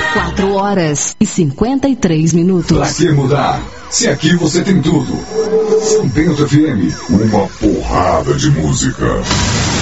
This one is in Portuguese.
4h53. Pra que mudar? Se aqui você tem tudo. São Bento FM, uma porrada de música.